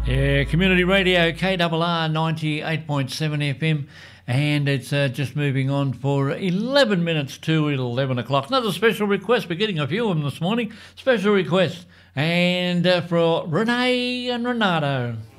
Yeah, Community Radio, KRR 98.7 FM, and it's just moving on for 11 minutes to 11 o'clock. Another special request. We're getting a few of them this morning. Special request, and for Renee and Renato.